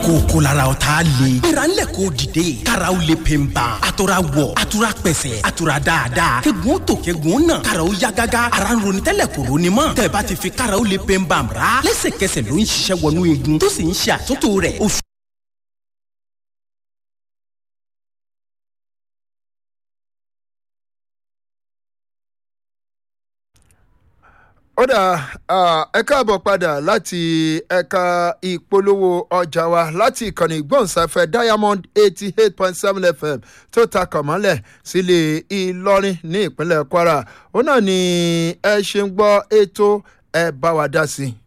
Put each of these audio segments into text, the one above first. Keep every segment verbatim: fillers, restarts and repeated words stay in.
kókó lára ọ̀tá le. gbéra ńlẹ̀ kó dìde. karaw le pe n ban. atura wọ̀ atura pẹ̀sẹ̀ atura dáadáa. kegun tó kegun náà. karaw ya gágá. ara ń ronú tẹ́lẹ̀ kò ronú mọ́. tẹ̀bá ti fi karaw le pe n ban ra. lẹ́sẹ̀kẹsẹ̀ ló ń ṣiṣẹ́ wọnú igun. tó sì ń ṣe àtúntò rẹ̀. ó dà ẹ káàbọ̀ padà láti ẹ̀ka ìpolówó ọjà wa láti ìkànnì ìgbóhùnsáfẹ́ diamond eighty eight point seven f m tó ta kànmọ́lẹ̀ sílé ìlọrin ní ìpínlẹ̀ kwara ó náà ni ẹ ṣe ń gbọ́ ètò ẹ bá wa dá sí i.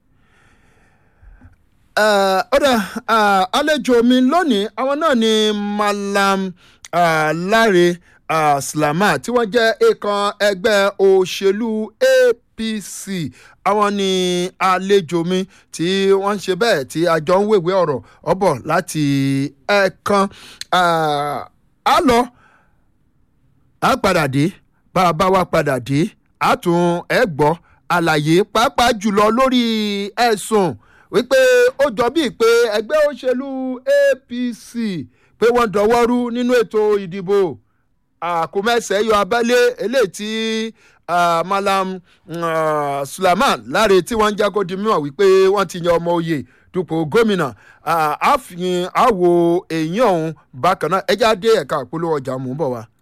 ó dà àlejò mi lónìí àwọn náà ni malam uh, Láre uh, Slama tí wọ́n jẹ́ èèkàn ẹgbẹ́ òṣèlú A P C àwọn ni àlejò mi tí wọ́n ń ṣe bẹ́ẹ̀ tí àjọ ń wèwé ọ̀rọ̀ ọ̀bọ̀ láti ẹ̀ẹ̀kan á lọ á padà dé bá a bá wa padà dé á tún ẹ̀ gbọ́ àlàyé pàápàá jùlọ lórí ẹ̀sùn wípé ó jọ bíi pé ẹgbẹ́ òṣèlú A P C pé wọ́n dọwọ́rú nínú ètò ìdìbò àkómẹ́sẹ̀ yọ abẹ́lé eléyìí tí Uh, malam uh, Sulaiman Láre tí wọ́n ń jákó di mímọ̀ wípé wọ́n ti yan ọmọ oyè dupò gómìnà àfihàn àwo èèyàn ọ̀hún bákan náà ẹjá dé ẹ̀ka àpolówó ọjà mú bọ̀ wá.